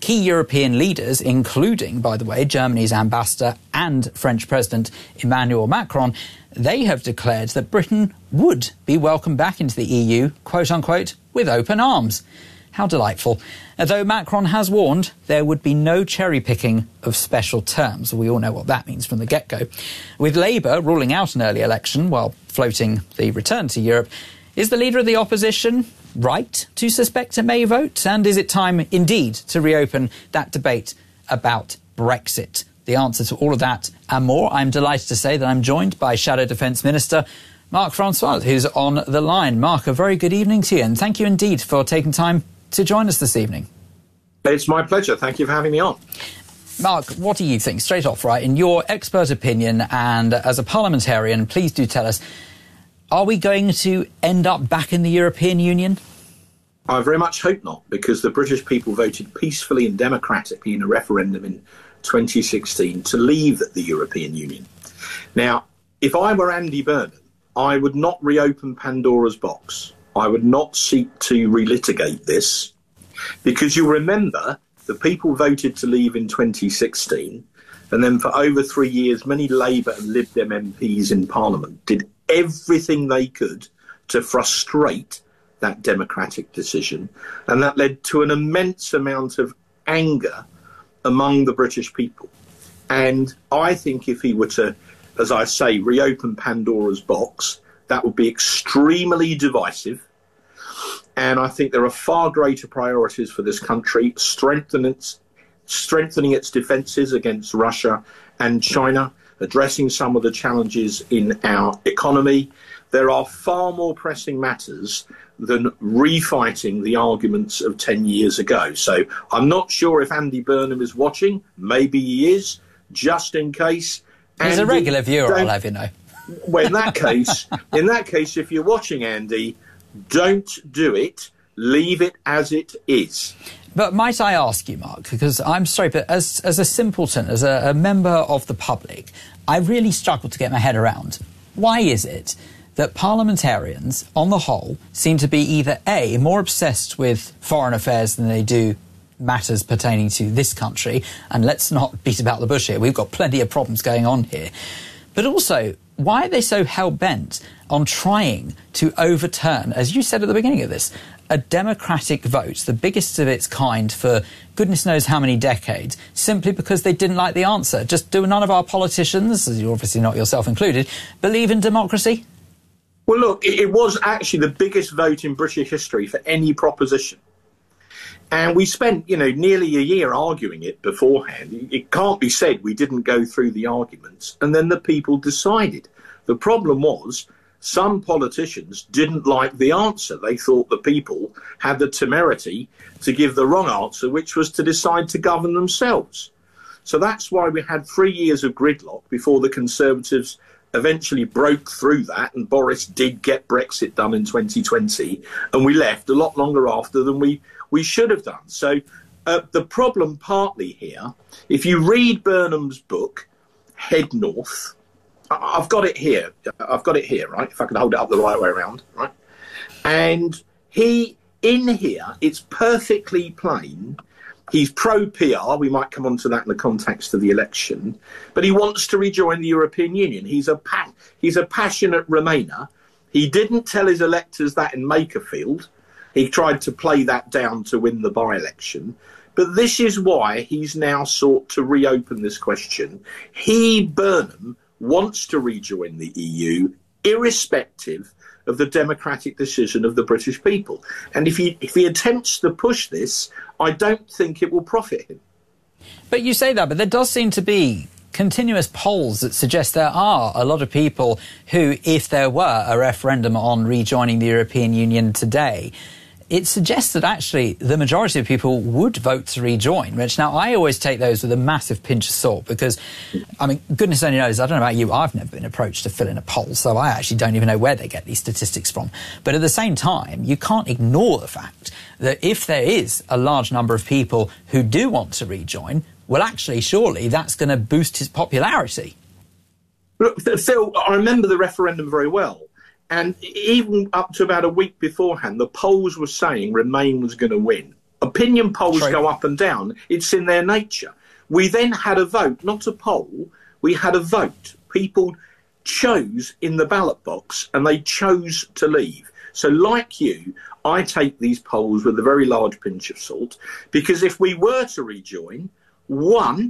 key European leaders, including, by the way, Germany's ambassador and French President Emmanuel Macron, they have declared that Britain would be welcomed back into the EU, quote unquote, with open arms. How delightful. Though Macron has warned there would be no cherry-picking of special terms. We all know what that means from the get-go. With Labour ruling out an early election while floating the return to Europe, is the leader of the opposition right to suspect a May vote? And is it time, indeed, to reopen that debate about Brexit? The answer to all of that and more, I'm delighted to say that I'm joined by Shadow Defence Minister Mark Francois, who's on the line. Mark, a very good evening to you, and thank you indeed for taking time to join us this evening. It's my pleasure. Thank you for having me on. Mark, what do you think, straight off, right, in your expert opinion and as a parliamentarian, please do tell us, are we going to end up back in the European Union? I very much hope not, because the British people voted peacefully and democratically in a referendum in 2016 to leave the European Union. Now, if I were Andy Burnham, I would not reopen Pandora's box. I would not seek to relitigate this, because you remember the people voted to leave in 2016, and then for over 3 years, many Labour and Lib Dem MPs in Parliament did everything they could to frustrate that democratic decision, and that led to an immense amount of anger among the British people. And I think if he were to, as I say, reopen Pandora's box, that would be extremely divisive. And I think there are far greater priorities for this country, strengthening its defences against Russia and China, addressing some of the challenges in our economy. There are far more pressing matters than refighting the arguments of 10 years ago. So I'm not sure if Andy Burnham is watching. Maybe he is, just in case. He's a regular viewer, I'll have you know. Well, in that case, if you're watching, Andy, don't do it. Leave it as it is. But might I ask you, Mark, because I'm sorry, but as a simpleton, as a member of the public, I really struggle to get my head around. Why is it that parliamentarians, on the whole, seem to be either A, more obsessed with foreign affairs than they do matters pertaining to this country, and let's not beat about the bush here, we've got plenty of problems going on here, but also, why are they so hell-bent on trying to overturn, as you said at the beginning of this, a democratic vote, the biggest of its kind for goodness knows how many decades, simply because they didn't like the answer? Just do none of our politicians, as you're obviously not yourself included, believe in democracy? Well, look, it was actually the biggest vote in British history for any proposition. And we spent, nearly a year arguing it beforehand. It can't be said we didn't go through the arguments. And then the people decided. The problem was some politicians didn't like the answer. They thought the people had the temerity to give the wrong answer, which was to decide to govern themselves. So that's why we had 3 years of gridlock before the Conservatives eventually broke through that, and Boris did get Brexit done in 2020, and we left a lot longer after than we should have done. So the problem partly here, if you read Burnham's book, Head North, I've got it here, right? If I can hold it up the right way around, right? And in here, it's perfectly plain. He's pro-PR, we might come on to that in the context of the election, but he wants to rejoin the European Union. He's a passionate Remainer. He didn't tell his electors that in Makerfield. He tried to play that down to win the by-election. But this is why he's now sought to reopen this question. Burnham, wants to rejoin the EU, irrespective of the democratic decision of the British people. And if he attempts to push this, I don't think it will profit him. But you say that, but there does seem to be continuous polls that suggest there are a lot of people who, if there were a referendum on rejoining the European Union today, it suggests that actually the majority of people would vote to rejoin, which now I always take those with a massive pinch of salt because, I mean, goodness only knows, I don't know about you, I've never been approached to fill in a poll, so I actually don't even know where they get these statistics from. But at the same time, you can't ignore the fact that if there is a large number of people who do want to rejoin, well, actually, surely that's going to boost his popularity. Look, Phil, I remember the referendum very well. And even up to about a week beforehand, the polls were saying Remain was going to win. Opinion polls go up and down. It's in their nature. We then had a vote, not a poll. We had a vote. People chose in the ballot box and they chose to leave. So like you, I take these polls with a very large pinch of salt, because if we were to rejoin, one,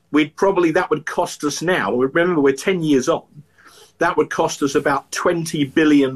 that would cost us now, remember we're 10 years on, that would cost us about £20 billion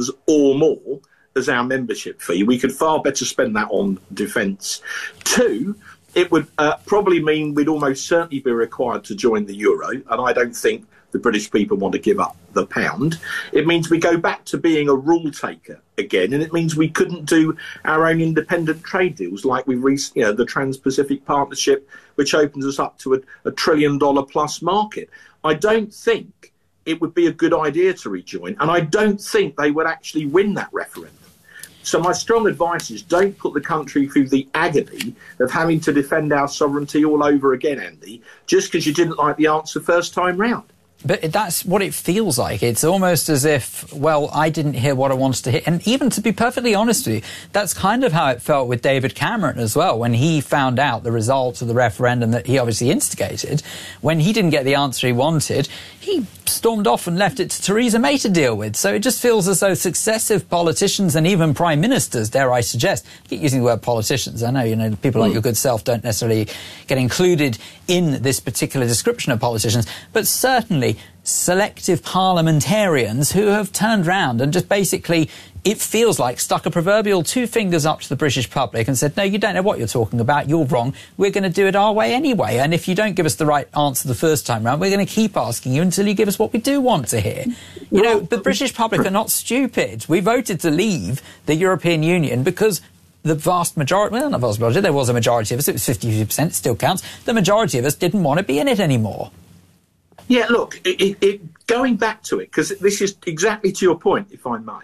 or more as our membership fee. We could far better spend that on defence. Two, it would probably mean we'd almost certainly be required to join the euro, and I don't think the British people want to give up the pound. It means we go back to being a rule taker again, and it means we couldn't do our own independent trade deals like the Trans-Pacific Partnership, which opens us up to a $1 trillion plus market. I don't think it would be a good idea to rejoin, and I don't think they would actually win that referendum. So my strong advice is don't put the country through the agony of having to defend our sovereignty all over again, Andy, just because you didn't like the answer first time round. But that's what it feels like. It's almost as if, well, I didn't hear what I wanted to hear. And even to be perfectly honest with you, that's kind of how it felt with David Cameron as well. When he found out the results of the referendum that he obviously instigated, when he didn't get the answer he wanted, he stormed off and left it to Theresa May to deal with. So it just feels as though successive politicians and even prime ministers, dare I suggest, I keep using the word politicians. I know, people like your good self don't necessarily get included in this particular description of politicians, but certainly selective parliamentarians who have turned round and just basically, it feels like, stuck a proverbial two fingers up to the British public and said, no, you don't know what you're talking about, you're wrong, we're going to do it our way anyway, and if you don't give us the right answer the first time round, we're going to keep asking you until you give us what we do want to hear. The British public are not stupid. We voted to leave the European Union because the vast majority, well, not vast majority, there was a majority of us, it was 52%, it still counts, the majority of us didn't want to be in it anymore. Yeah, look, going back to it, because this is exactly to your point, if I may.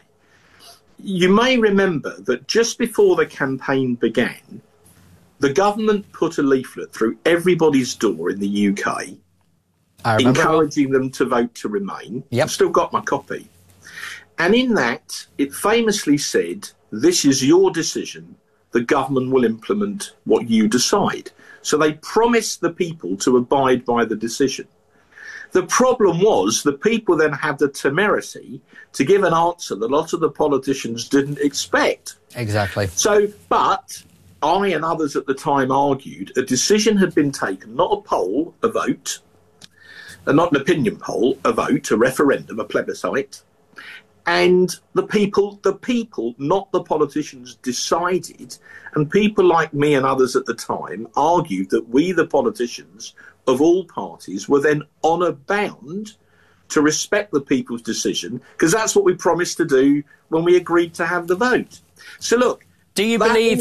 You may remember that just before the campaign began, the government put a leaflet through everybody's door in the UK, encouraging them to vote to remain. Yep. I've still got my copy. And in that, it famously said, this is your decision. The government will implement what you decide. So they promised the people to abide by the decision. The problem was the people then had the temerity to give an answer that a lot of the politicians didn't expect. Exactly. So, but I and others at the time argued a decision had been taken, not a poll, a vote, not an opinion poll, a vote, a referendum, a plebiscite. And the people, not the politicians, decided, and people like me and others at the time argued that we, the politicians of all parties, were then honour bound to respect the people's decision, because that's what we promised to do when we agreed to have the vote. So look, do you believe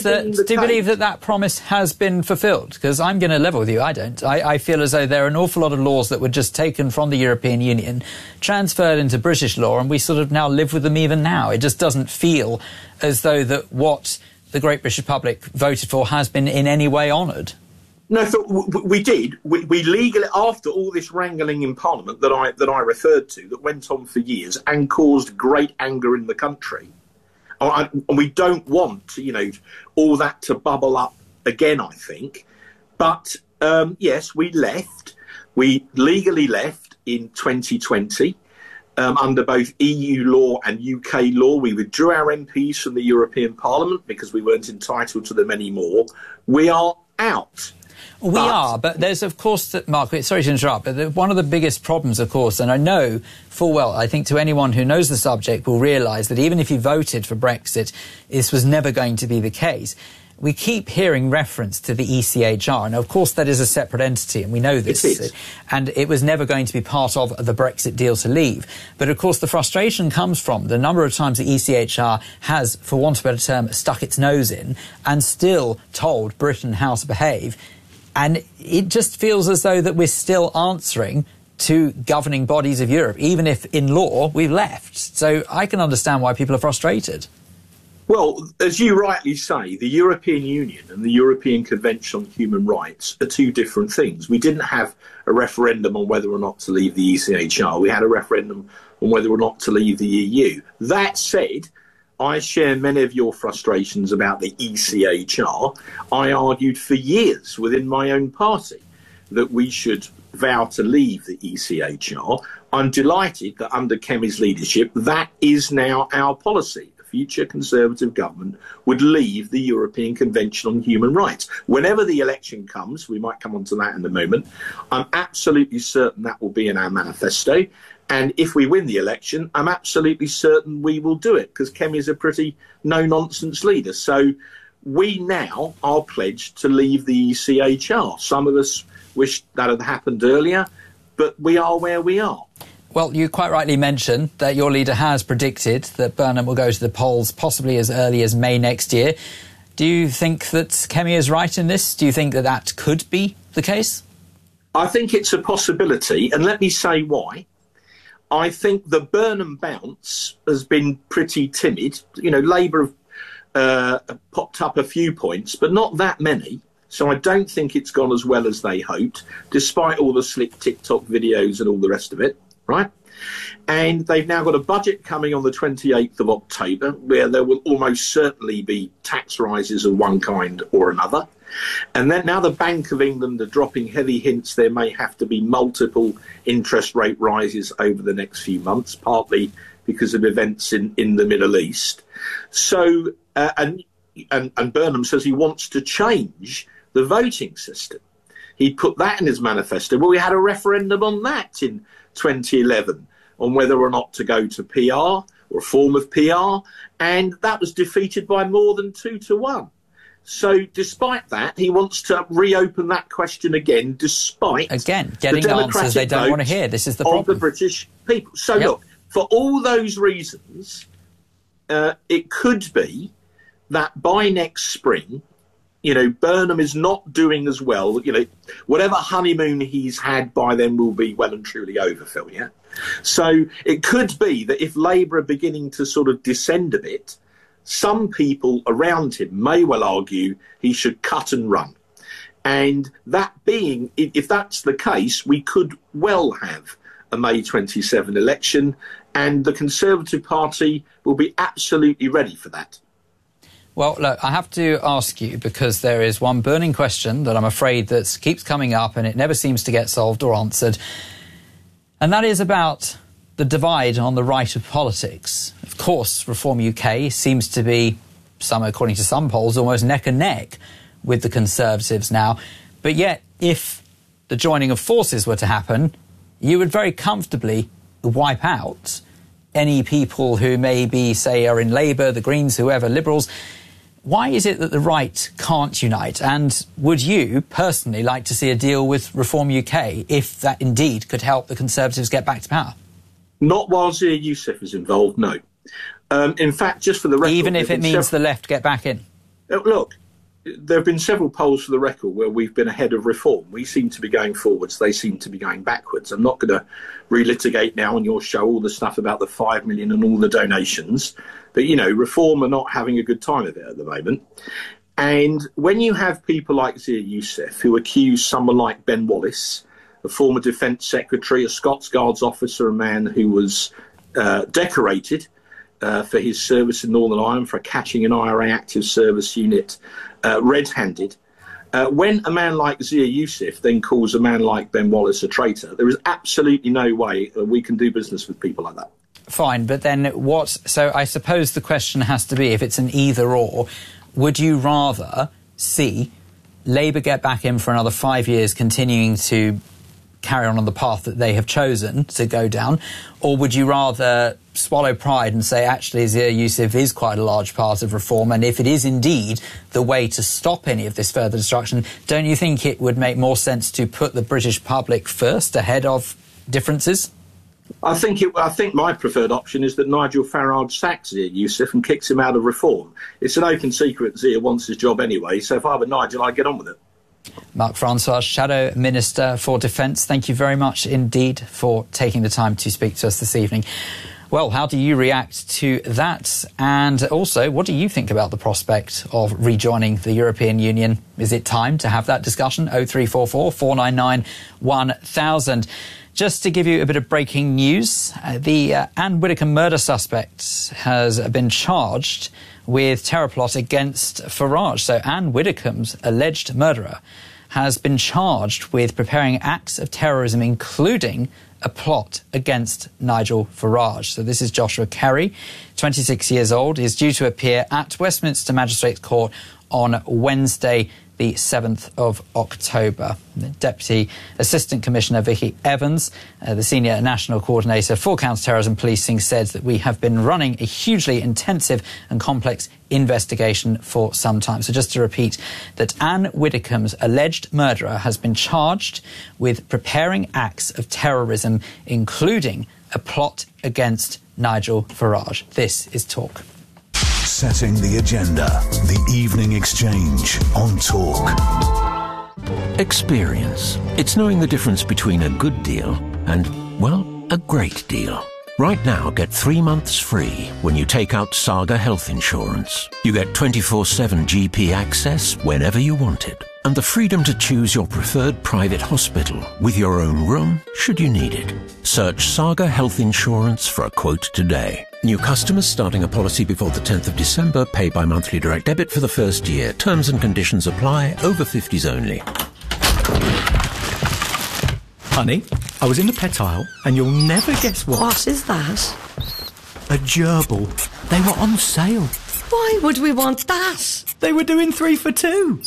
that promise has been fulfilled? Because I'm going to level with you, I don't. I feel as though there are an awful lot of laws that were just taken from the European Union, transferred into British law, and we sort of now live with them even now. It just doesn't feel as though that what the Great British public voted for has been in any way honoured. No, we did. We legally, after all this wrangling in Parliament that I referred to, that went on for years and caused great anger in the country, and we don't want, all that to bubble up again, I think. But yes, we left. We legally left in 2020 under both EU law and UK law. We withdrew our MPs from the European Parliament because we weren't entitled to them anymore. We are out. We are, but there's, of course, Mark, sorry to interrupt, but one of the biggest problems, of course, and I know full well, I think to anyone who knows the subject will realise that even if you voted for Brexit, this was never going to be the case. We keep hearing reference to the ECHR, and of course that is a separate entity, and we know this. It is. And it was never going to be part of the Brexit deal to leave. But of course the frustration comes from the number of times the ECHR has, for want of a better term, stuck its nose in and still told Britain how to behave. And it just feels as though that we're still answering to governing bodies of Europe, even if in law we've left. So I can understand why people are frustrated. Well, as you rightly say, the European Union and the European Convention on Human Rights are two different things. We didn't have a referendum on whether or not to leave the ECHR. We had a referendum on whether or not to leave the EU. That said, I share many of your frustrations about the ECHR. I argued for years within my own party that we should vow to leave the ECHR. I'm delighted that under Kemi's leadership, that is now our policy. A future Conservative government would leave the European Convention on Human Rights. Whenever the election comes, we might come on to that in a moment, I'm absolutely certain that will be in our manifesto. And if we win the election, I'm absolutely certain we will do it, because Kemi is a pretty no-nonsense leader. So we now are pledged to leave the ECHR. Some of us wish that had happened earlier, but we are where we are. Well, you quite rightly mentioned that your leader has predicted that Burnham will go to the polls possibly as early as May next year. Do you think that Kemi is right in this? Do you think that that could be the case? I think it's a possibility, and let me say why. I think the Burnham bounce has been pretty timid. You know, Labour have popped up a few points, but not that many. So I don't think it's gone as well as they hoped, despite all the slick TikTok videos and all the rest of it, right? And they've now got a budget coming on the 28th of October, where there will almost certainly be tax rises of one kind or another. And then now the Bank of England are dropping heavy hints there may have to be multiple interest rate rises over the next few months, partly because of events in the Middle East. So, and Burnham says he wants to change the voting system. He put that in his manifesto. Well, we had a referendum on that in 2011 on whether or not to go to PR or a form of PR, and that was defeated by more than 2-1. So despite that, he wants to reopen that question again, despite getting answers they don't want to hear. This is the problem of the British people. So look, for all those reasons, it could be that by next spring, you know, Burnham is not doing as well. You know, whatever honeymoon he's had by then will be well and truly over, Phil, yeah? So it could be that if Labour are beginning to sort of descend a bit, some people around him may well argue he should cut and run. And that being, if that's the case, we could well have a May 27 election, and the Conservative Party will be absolutely ready for that. Well, look, I have to ask you, because there is one burning question that I'm afraid that keeps coming up and it never seems to get solved or answered, and that is about the divide on the right of politics. Of course, Reform UK seems to be, according to some polls, almost neck and neck with the Conservatives now. But yet, if the joining of forces were to happen, you would very comfortably wipe out any people who maybe, say, are in Labour, the Greens, whoever, Liberals. Why is it that the right can't unite? And would you personally like to see a deal with Reform UK if that indeed could help the Conservatives get back to power? Not while Zia Youssef is involved, no. In fact, just for the record... Even if it means the left get back in? Look, there have been several polls for the record where we've been ahead of Reform. We seem to be going forwards, they seem to be going backwards. I'm not going to relitigate now on your show all the stuff about the 5 million and all the donations. But, you know, Reform are not having a good time of it at the moment. And when you have people like Zia Youssef who accuse someone like Ben Wallace, a former Defence Secretary, a Scots Guards officer, a man who was decorated for his service in Northern Ireland for catching an IRA active service unit red-handed. When a man like Zia Youssef then calls a man like Ben Wallace a traitor, there is absolutely no way that we can do business with people like that. Fine, but then what... So I suppose the question has to be, if it's an either-or, would you rather see Labour get back in for another 5 years continuing to carry on the path that they have chosen to go down, or would you rather swallow pride and say, actually, Zia Youssef is quite a large part of Reform, and if it is indeed the way to stop any of this further destruction, don't you think it would make more sense to put the British public first ahead of differences? I think my preferred option is that Nigel Farage sacks Zia Youssef and kicks him out of Reform. It's an open secret Zia wants his job anyway, so if I were Nigel, I'd get on with it. Mark Francois, Shadow Minister for Defence, thank you very much indeed for taking the time to speak to us this evening. Well, how do you react to that? And also, what do you think about the prospect of rejoining the European Union? Is it time to have that discussion? 0344 499 1000. Just to give you a bit of breaking news, the Anne Widdecombe murder suspect has been charged with terror plot against Farage. So Anne Widdecombe's alleged murderer has been charged with preparing acts of terrorism, including a plot against Nigel Farage. So this is Joshua Kerry, 26 years old. He's due to appear at Westminster Magistrates Court on Wednesday, the 7th of October. The Deputy Assistant Commissioner Vicky Evans, the Senior National Coordinator for Counter-Terrorism Policing, said that we have been running a hugely intensive and complex investigation for some time. So just to repeat, that Anne Widdecombe's alleged murderer has been charged with preparing acts of terrorism, including a plot against Nigel Farage. This is Talk. Setting the agenda. The Evening Exchange on Talk. Experience. It's knowing the difference between a good deal and, well, a great deal. Right now, get 3 months free when you take out Saga Health Insurance. You get 24/7 GP access whenever you want it, and the freedom to choose your preferred private hospital with your own room should you need it. Search Saga Health Insurance for a quote today. New customers starting a policy before the 10th of December pay by monthly direct debit for the first year. Terms and conditions apply. Over 50s only. Honey, I was in the pet aisle and you'll never guess what. What is that? A gerbil. They were on sale. Why would we want that? They were doing 3 for 2.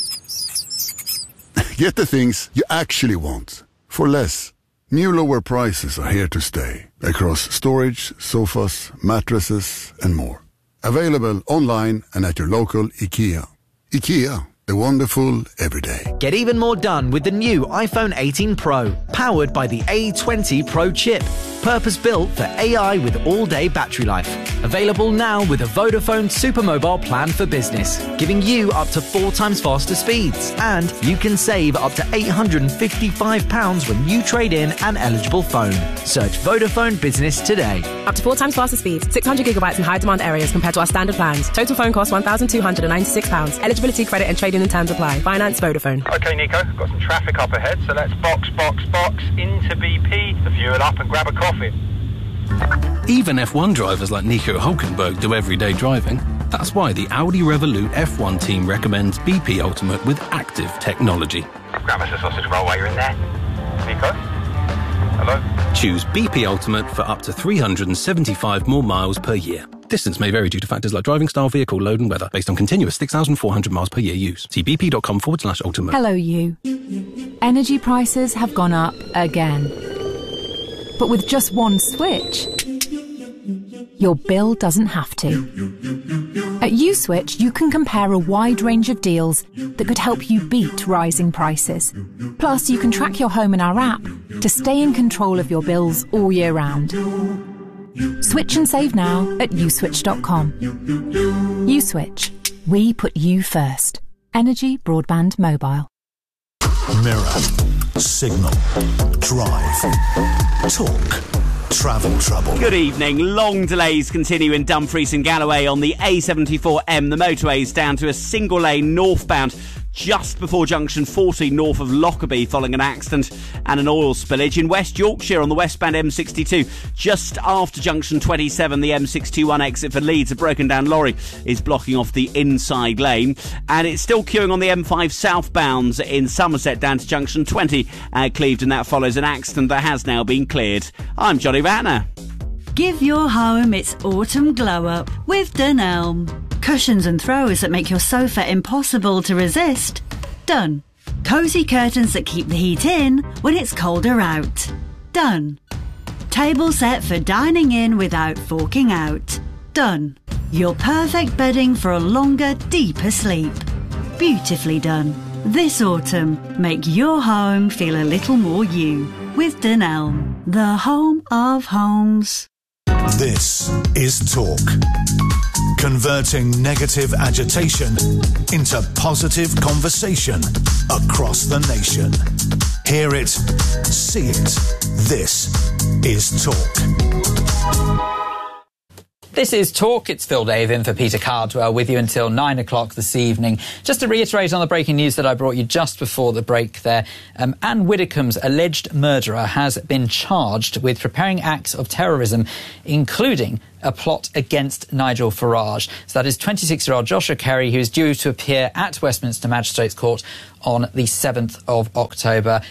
Get the things you actually want for less. New lower prices are here to stay across storage, sofas, mattresses and more. Available online and at your local IKEA. IKEA, the wonderful everyday. Get even more done with the new iPhone 18 Pro, powered by the A20 Pro chip. Purpose-built for AI with all-day battery life. Available now with a Vodafone Supermobile plan for business, giving you up to 4 times faster speeds. And you can save up to £855 when you trade in an eligible phone. Search Vodafone Business today. Up to 4 times faster speeds, 600 gigabytes in high-demand areas compared to our standard plans. Total phone cost £1,296. Eligibility, credit and trading and terms apply. Finance Vodafone. OK, Nico, got some traffic up ahead, so let's box into BP to fuel up and grab a coffee. Even F1 drivers like Nico Hülkenberg do everyday driving. That's why the Audi Revolut F1 team recommends BP Ultimate with active technology. Grab us a sausage roll while you're in there. Nico? Hello? Choose BP Ultimate for up to 375 more miles per year. Distance may vary due to factors like driving style, vehicle load and weather, based on continuous 6,400 miles per year use. See bp.com/ultimate. Hello, you. Energy prices have gone up again. But with just one switch, your bill doesn't have to. At USwitch, you can compare a wide range of deals that could help you beat rising prices. Plus, you can track your home in our app to stay in control of your bills all year round. Switch and save now at uswitch.com. USwitch. We put you first. Energy Broadband Mobile. Mirror. Signal. Drive. Talk. Travel trouble. Good evening. Long delays continue in Dumfries and Galloway on the A74M. The motorway is down to a single lane northbound just before junction 40 north of Lockerbie following an accident and an oil spillage. In West Yorkshire on the westbound M62, just after junction 27, the M621 exit for Leeds, a broken down lorry is blocking off the inside lane, and it's still queuing on the M5 southbound in Somerset down to junction 20 at Clevedon. That follows an accident that has now been cleared. I'm Johnny Ratner. Give your home its autumn glow up with Dunelm. Cushions and throws that make your sofa impossible to resist. Done. Cosy curtains that keep the heat in when it's colder out. Done. Table set for dining in without forking out. Done. Your perfect bedding for a longer, deeper sleep. Beautifully done. This autumn, make your home feel a little more you with Dunelm, the home of homes. This is Talk. Converting negative agitation into positive conversation across the nation. Hear it, see it. This is Talk. This is Talk. It's Phil Dave in for Peter Cardwell with you until 9 o'clock this evening. Just to reiterate on the breaking news that I brought you just before the break there, Anne Widdecombe's alleged murderer has been charged with preparing acts of terrorism, including a plot against Nigel Farage. So that is 26-year-old Joshua Kerry, who is due to appear at Westminster Magistrates Court on the 7th of October.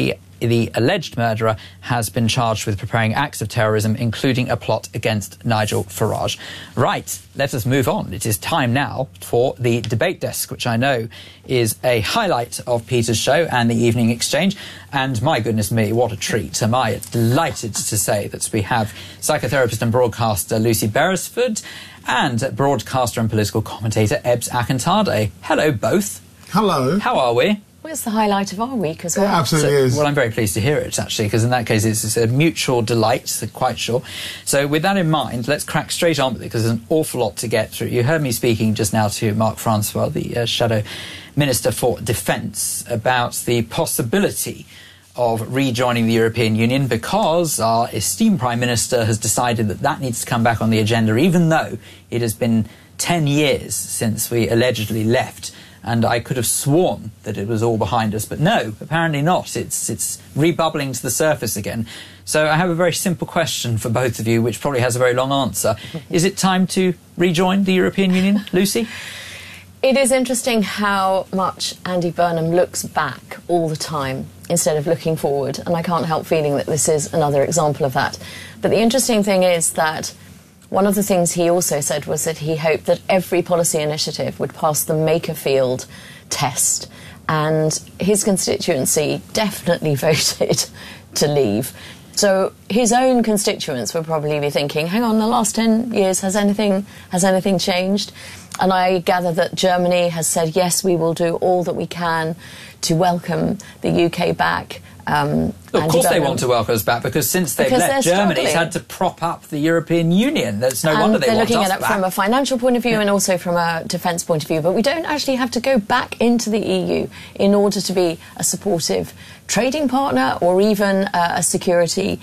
The alleged murderer has been charged with preparing acts of terrorism, including a plot against Nigel Farage. Right, let us move on. It is time now for the debate desk, which I know is a highlight of Peter's show and the Evening Exchange. And my goodness me, what a treat. Am I delighted to say that we have psychotherapist and broadcaster Lucy Beresford and broadcaster and political commentator Ebbs Akintade. Hello, both. Hello. How are we? Well, it's the highlight of our week as well. It absolutely is. Well, I'm very pleased to hear it, actually, because in that case it's a mutual delight, quite sure. So with that in mind, let's crack straight on with it, because there's an awful lot to get through. You heard me speaking just now to Mark Francois, the Shadow Minister for Defence, about the possibility of rejoining the European Union, because our esteemed Prime Minister has decided that that needs to come back on the agenda, even though it has been 10 years since we allegedly left. And I could have sworn that it was all behind us, but no, apparently not. It's rebubbling to the surface again. So I have a very simple question for both of you, which probably has a very long answer. Is it time to rejoin the European Union, Lucy? It is interesting how much Andy Burnham looks back all the time instead of looking forward, and I can't help feeling that this is another example of that. But the interesting thing is that one of the things he also said was that he hoped that every policy initiative would pass the Makerfield test, and his constituency definitely voted to leave. So his own constituents would probably be thinking, hang on, the last 10 years, has anything changed? And I gather that Germany has said, yes, we will do all that we can to welcome the UK back. Of course they want to welcome us back, because since they've left, Germany's had to prop up the European Union. That's no wonder they want us back. They're looking at it from a financial point of view and also from a defence point of view. But we don't actually have to go back into the EU in order to be a supportive trading partner or even a security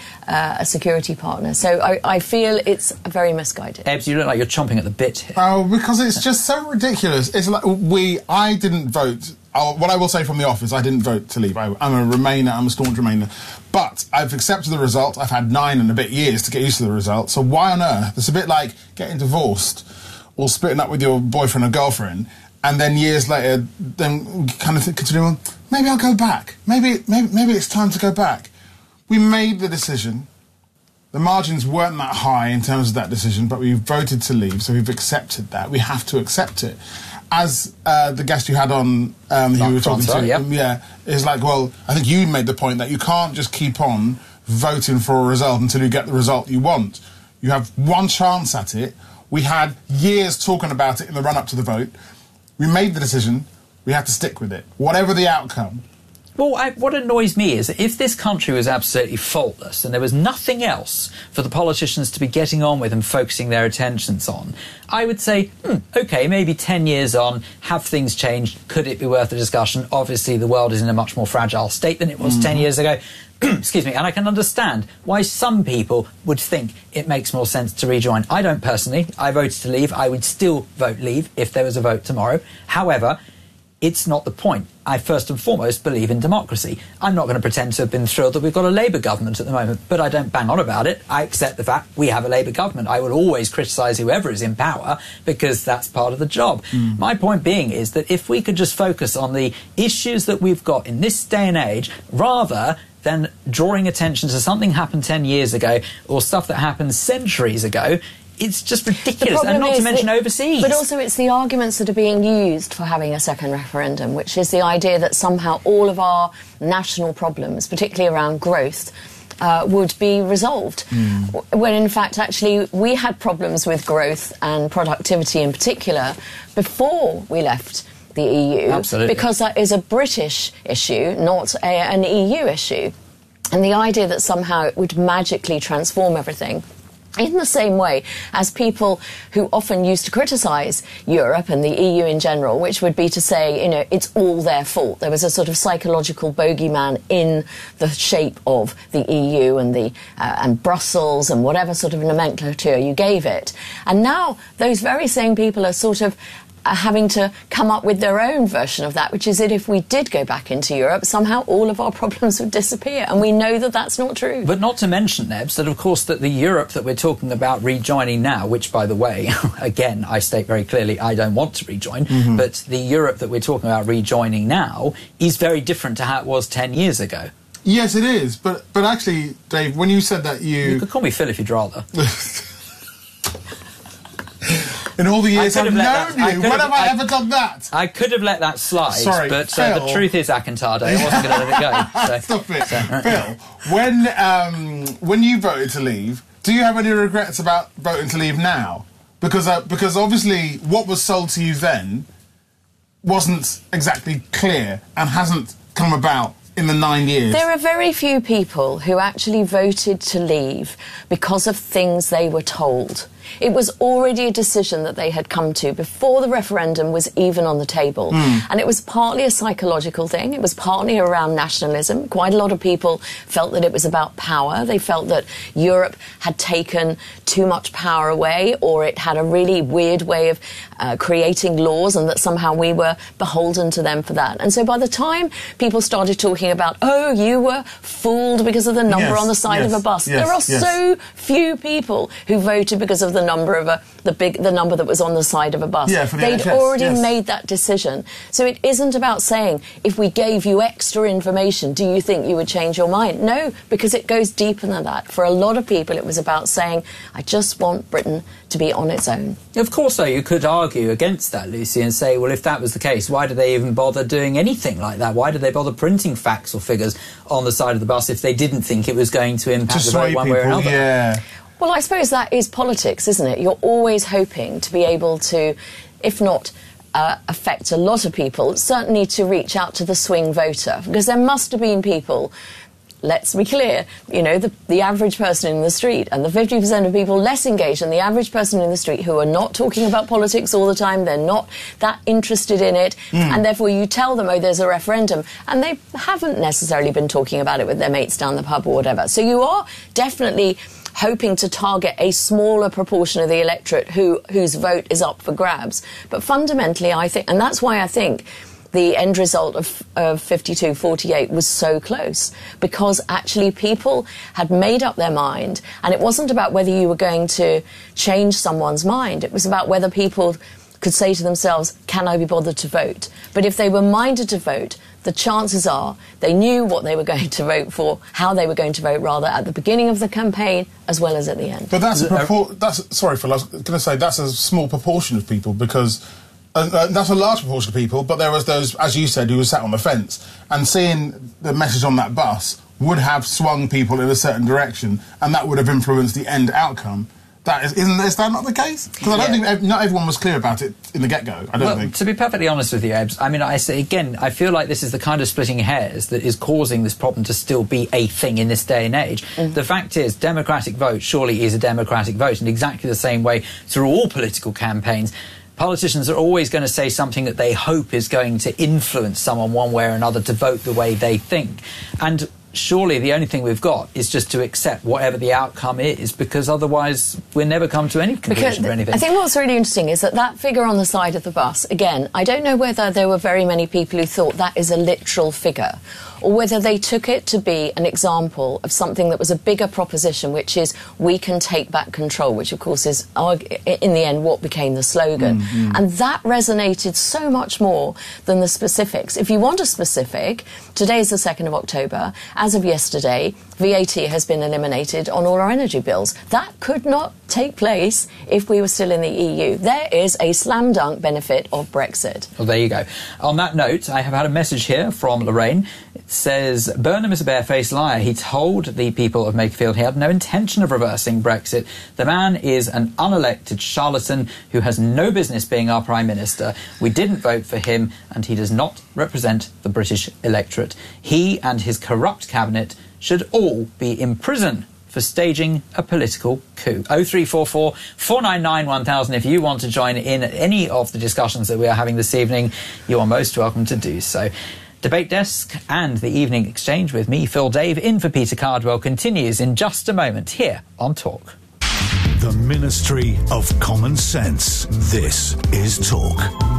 partner. So I feel it's very misguided. Ebbs, you look like you're chomping at the bit here. Oh, because it's just so ridiculous. It's like I didn't vote. What I will say from the office, I didn't vote to leave. I'm a Remainer, I'm a staunch Remainer. But I've accepted the result. I've had 9 and a bit years to get used to the result. So why on earth? It's a bit like getting divorced or splitting up with your boyfriend or girlfriend, and then years later, then kind of considering, well, maybe I'll go back. Maybe it's time to go back. We made the decision. The margins weren't that high in terms of that decision, but we voted to leave, so we've accepted that. We have to accept it. As the guest you had on, who you were talking to, is like, well, I think you made the point that you can't just keep on voting for a result until you get the result you want. You have one chance at it. We had years talking about it in the run-up to the vote. We made the decision. We had to stick with it, whatever the outcome. Well, what annoys me is that if this country was absolutely faultless and there was nothing else for the politicians to be getting on with and focusing their attentions on, I would say, OK, maybe 10 years on, have things changed? Could it be worth a discussion? Obviously, the world is in a much more fragile state than it was 10 years ago. Excuse me. And I can understand why some people would think it makes more sense to rejoin. I don't personally. I voted to leave. I would still vote leave if there was a vote tomorrow. However, it's not the point. I first and foremost believe in democracy. I'm not going to pretend to have been thrilled that we've got a Labour government at the moment, but I don't bang on about it. I accept the fact we have a Labour government. I will always criticise whoever is in power because that's part of the job. My point being is that if we could just focus on the issues that we've got in this day and age, rather than drawing attention to something happened 10 years ago or stuff that happened centuries ago, it's just ridiculous, and not to mention overseas. But also it's the arguments that are being used for having a second referendum, which is the idea that somehow all of our national problems, particularly around growth, would be resolved. When in fact, actually, we had problems with growth and productivity in particular before we left the EU. Absolutely. Because that is a British issue, not an EU issue. And the idea that somehow it would magically transform everything In the same way as people who often used to criticise Europe and the EU in general, which would be to say, you know, it's all their fault. There was a sort of psychological bogeyman in the shape of the EU and Brussels and whatever sort of nomenclature you gave it. And now those very same people are sort of having to come up with their own version of that, which is that if we did go back into Europe, somehow all of our problems would disappear. And we know that that's not true. But not to mention, Nebs, that of course that the Europe that we're talking about rejoining now, which, by the way, again, I state very clearly I don't want to rejoin, but the Europe that we're talking about rejoining now is very different to how it was 10 years ago. Yes, it is. But actually, Dave, when you said that You could call me Phil if you'd rather. In all the years I've known you, when have I ever done that? I could have let that slide, Sorry, but Phil. The truth is, Akintade, I wasn't going to let it go. So. Stop it. Phil, when you voted to leave, do you have any regrets about voting to leave now? Because obviously what was sold to you then wasn't exactly clear and hasn't come about in the 9 years. There are very few people who actually voted to leave because of things they were told. It was already a decision that they had come to before the referendum was even on the table. And it was partly a psychological thing. It was partly around nationalism. Quite a lot of people felt that it was about power. They felt that Europe had taken too much power away, or it had a really weird way of creating laws, and that somehow we were beholden to them for that. And so by the time people started talking about, oh, you were fooled because of the number on the side of a bus, there are so few people who voted because of the number of the number that was on the side of a bus. They'd already made that decision. So it isn't about saying, if we gave you extra information, do you think you would change your mind? No, because it goes deeper than that. For a lot of people, it was about saying, I just want Britain to be on its own. Of course, though, you could argue against that, Lucy, and say, well, if that was the case, why did they even bother doing anything like that? Why did they bother printing facts or figures on the side of the bus if they didn't think it was going to impact the vote one way or another? Well, I suppose that is politics, isn't it? You're always hoping to be able to, if not affect a lot of people, certainly to reach out to the swing voter. Because there must have been people, let's be clear, you know, the average person in the street and the 50% of people less engaged than the average person in the street who are not talking about politics all the time, they're not that interested in it, and therefore you tell them, oh, there's a referendum, and they haven't necessarily been talking about it with their mates down the pub or whatever. So you are definitely hoping to target a smaller proportion of the electorate whose vote is up for grabs. But fundamentally, I think, and that's why I think the end result of 52-48 was so close, because actually people had made up their mind, and it wasn't about whether you were going to change someone's mind. It was about whether people could say to themselves, can I be bothered to vote? But if they were minded to vote, the chances are they knew what they were going to vote for, how they were going to vote, rather, at the beginning of the campaign as well as at the end. But sorry, Phil, I was going to say that's a small proportion of people, because that's a large proportion of people, but there was those, as you said, who were sat on the fence, and seeing the message on that bus would have swung people in a certain direction, and that would have influenced the end outcome. Is that not the case? Because I don't think not everyone was clear about it in the get-go. I don't think. To be perfectly honest with you, Ebbs, I mean, I say again, I feel like this is the kind of splitting hairs that is causing this problem to still be a thing in this day and age. The fact is, democratic vote surely is a democratic vote, in exactly the same way through all political campaigns. Politicians are always going to say something that they hope is going to influence someone one way or another to vote the way they think. And surely the only thing we've got is just to accept whatever the outcome is, because otherwise we'll never come to any conclusion or anything. I think what's really interesting is that figure on the side of the bus, again, I don't know whether there were very many people who thought that is a literal figure, or whether they took it to be an example of something that was a bigger proposition, which is we can take back control, which of course is, in the end, what became the slogan. And that resonated so much more than the specifics. If you want a specific, today is the 2nd of October. As of yesterday, VAT has been eliminated on all our energy bills. That could not take place if we were still in the EU. There is a slam dunk benefit of Brexit. Well, there you go. On that note, I have had a message here from Lorraine. It says, Burnham is a barefaced liar. He told the people of Makerfield he had no intention of reversing Brexit. The man is an unelected charlatan who has no business being our Prime Minister. We didn't vote for him, and he does not represent the British electorate. He and his corrupt cabinet should all be in prison for staging a political coup. 0344 499 1000 if you want to join in any of the discussions that we are having this evening. You are most welcome to do so. Debate Desk and the Evening Exchange with me, Phil Dave, in for Peter Cardwell, continues in just a moment here on Talk. The Ministry of Common Sense. This is Talk.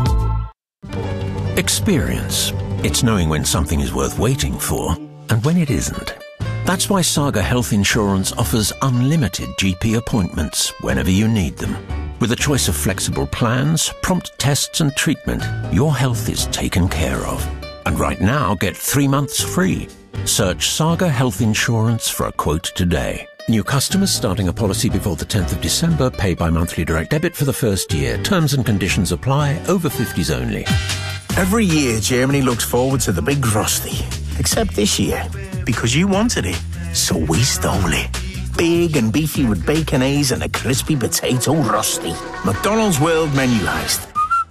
Experience. It's knowing when something is worth waiting for and when it isn't. That's why Saga Health Insurance offers unlimited GP appointments whenever you need them. With a choice of flexible plans, prompt tests and treatment, your health is taken care of. And right now, get 3 months free. Search Saga Health Insurance for a quote today. New customers starting a policy before the 10th of December pay by monthly direct debit for the first year. Terms and conditions apply. Over 50s only. Every year, Germany looks forward to the big Rusty. Except this year, because you wanted it, so we stole it. Big and beefy with baconaise and a crispy potato Rusty. McDonald's World Menu Heist.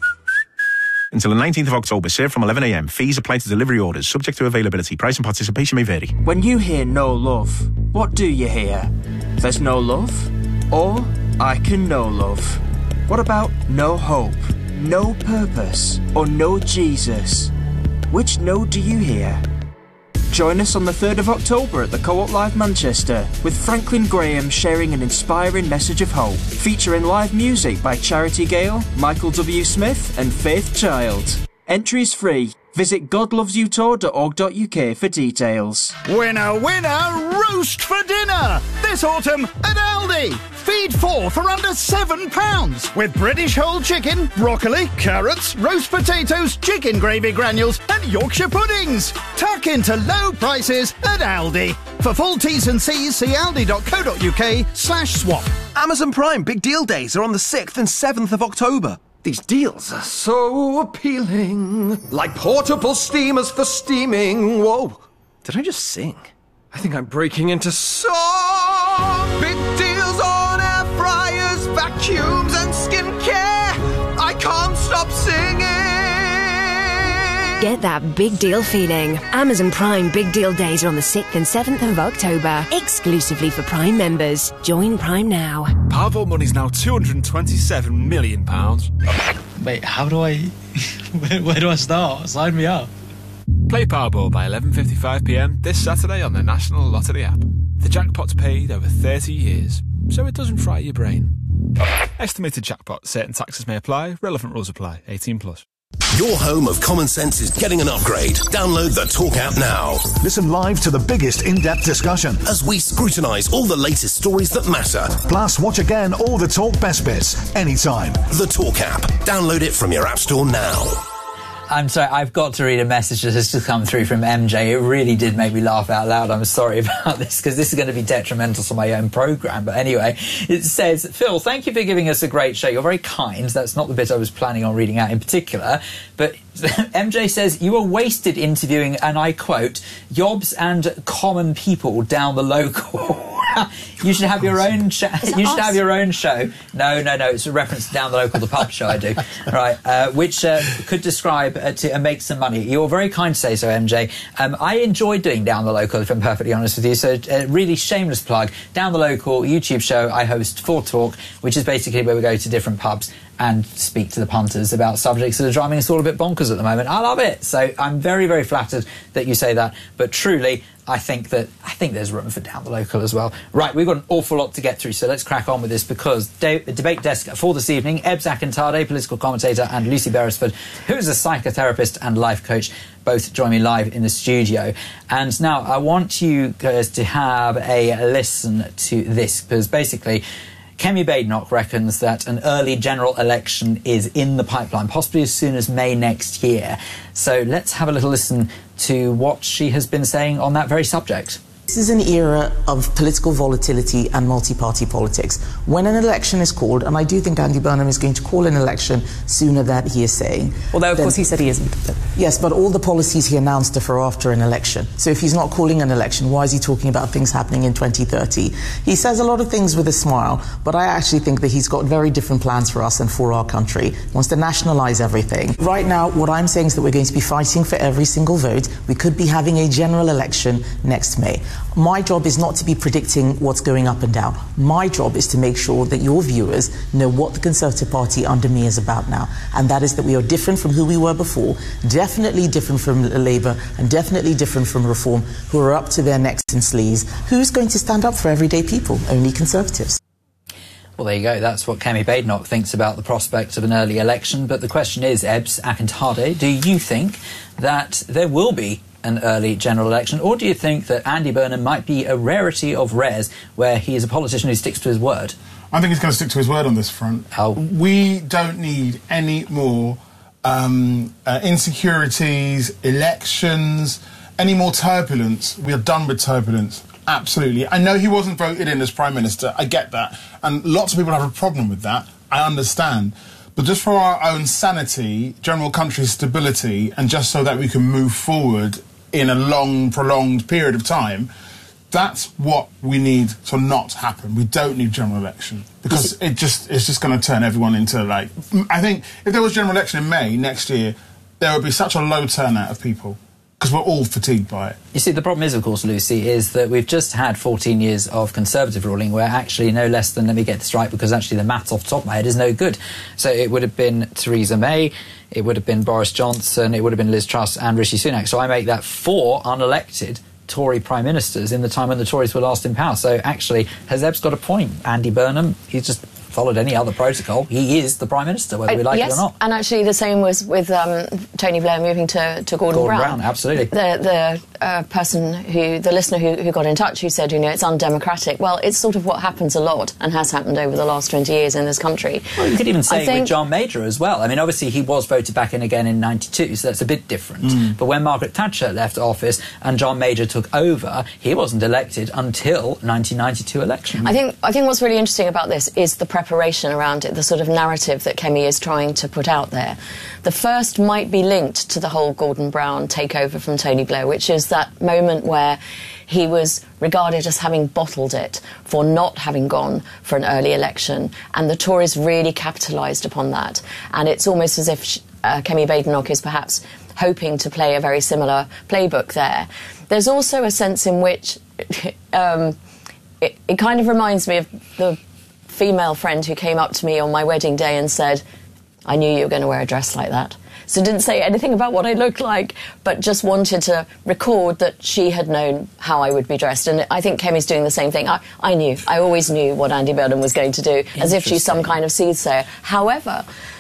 Until the 19th of October, served from 11 a.m. Fees apply to delivery orders, subject to availability. Price and participation may vary. When you hear no love, what do you hear? There's no love? Or I can no love? What about no hope, no purpose, or no Jesus? Which no do you hear? Join us on the 3rd of October at the Co-op Live Manchester, with Franklin Graham sharing an inspiring message of hope, featuring live music by Charity Gale, Michael W. Smith and Faith Child. Entries free. Visit godlovesyoutour.org.uk for details. Winner, winner, roast for dinner! This autumn at Aldi! Feed 4 for under £7 with British whole chicken, broccoli, carrots, roast potatoes, chicken gravy granules and Yorkshire puddings. Tuck into low prices at Aldi. For full T's and C's, see aldi.co.uk/swap. Amazon Prime Big Deal Days are on the 6th and 7th of October. These deals are so appealing. Like portable steamers for steaming. Whoa. Did I just sing? I think I'm breaking into song. Big deals on air fryers, vacuums and skincare. I can't stop singing. Get that big deal feeling. Amazon Prime Big Deal Days are on the 6th and 7th of October. Exclusively for Prime members. Join Prime now. Powerball money's now £227 million. Wait, how do I... where do I start? Sign me up. Play Powerball by 11:55pm this Saturday on the National Lottery app. The jackpot's paid over 30 years, so it doesn't fry your brain. Estimated jackpot. Certain taxes may apply. Relevant rules apply. 18+. Your home of common sense is getting an upgrade. Download the Talk app now. Listen live to the biggest in-depth discussion as we scrutinise all the latest stories that matter. Plus, watch again all the Talk best bits, anytime. The Talk app. Download it from your app store now. I'm sorry, I've got to read a message that has just come through from MJ. It really did make me laugh out loud. I'm sorry about this, because this is going to be detrimental to my own programme. But anyway, it says, Phil, thank you for giving us a great show. You're very kind. That's not the bit I was planning on reading out in particular. But MJ says, you were wasted interviewing, and I quote, yobs and common people down the local. You should have your own show. You should have your own show. No. It's a reference to Down the Local, the pub show I do. Right. Which could describe to make some money. You're very kind to say so, MJ. I enjoy doing Down the Local, if I'm perfectly honest with you. So really shameless plug. Down the Local YouTube show I host for Talk, which is basically where we go to different pubs and speak to the punters about subjects that are driving us all a bit bonkers at the moment. I love it. So I'm very, very flattered that you say that. But truly, I think there's room for Down the Local as well. Right, we've got an awful lot to get through, so let's crack on with this, because the debate desk for this evening, Eb Zakantade, political commentator, and Lucy Beresford, who is a psychotherapist and life coach, both join me live in the studio. And now I want you guys to have a listen to this, because basically Kemi Badenoch reckons that an early general election is in the pipeline, possibly as soon as May next year. So let's have a little listen to what she has been saying on that very subject. This is an era of political volatility and multi-party politics. When an election is called, and I do think Andy Burnham is going to call an election sooner than he is saying. Although, of course, he said he isn't. Yes, but all the policies he announced are for after an election. So if he's not calling an election, why is he talking about things happening in 2030? He says a lot of things with a smile, but I actually think that he's got very different plans for us and for our country. He wants to nationalise everything. Right now, what I'm saying is that we're going to be fighting for every single vote. We could be having a general election next May. My job is not to be predicting what's going up and down. My job is to make sure that your viewers know what the Conservative Party under me is about now. And that is that we are different from who we were before, definitely different from Labour, and definitely different from Reform, who are up to their necks in sleaze. Who's going to stand up for everyday people? Only Conservatives. Well, there you go. That's what Kemi Badenoch thinks about the prospect of an early election. But the question is, Ebbs Akintade, do you think that there will be an early general election, or do you think that Andy Burnham might be a rarity of rares where he is a politician who sticks to his word? I think he's going to stick to his word on this front. How? We don't need any more insecurities, elections, any more turbulence. We are done with turbulence. Absolutely. I know he wasn't voted in as Prime Minister. I get that. And lots of people have a problem with that. I understand. But just for our own sanity, general country stability, and just so that we can move forward in a long, prolonged period of time, that's what we need to not happen. We don't need general election. Because it's just going to turn everyone into, like... I think if there was general election in May next year, there would be such a low turnout of people. Because we're all fatigued by it. You see, the problem is, of course, Lucy, is that we've just had 14 years of Conservative ruling where actually no less than, let me get this right, because actually the maths off the top of my head is no good. So it would have been Theresa May, it would have been Boris Johnson, it would have been Liz Truss and Rishi Sunak. So I make that 4 unelected Tory Prime Ministers in the time when the Tories were last in power. So actually, has Ebbs got a point? Andy Burnham, he's just followed any other protocol. He is the Prime Minister, whether we like it or not. And actually the same was with Tony Blair moving to Gordon Brown. Absolutely. The listener who got in touch, who said, you know, it's undemocratic. Well, it's sort of what happens a lot and has happened over the last 20 years in this country. Well, you could even say with John Major as well. I mean, obviously he was voted back in again in 92, so that's a bit different. But when Margaret Thatcher left office and John Major took over, he wasn't elected until 1992 election. I think what's really interesting about this is the preparation around it, the sort of narrative that Kemi is trying to put out there. The first might be linked to the whole Gordon Brown takeover from Tony Blair, which is that moment where he was regarded as having bottled it for not having gone for an early election, and the Tories really capitalised upon that. And it's almost as if Kemi Badenoch is perhaps hoping to play a very similar playbook there. There's also a sense in which it kind of reminds me of the female friend who came up to me on my wedding day and said, I knew you were going to wear a dress like that. So didn't say anything about what I looked like, but just wanted to record that she had known how I would be dressed. And I think Kemi's doing the same thing. I always knew what Andy Burnham was going to do, as if she's some kind of soothsayer. However,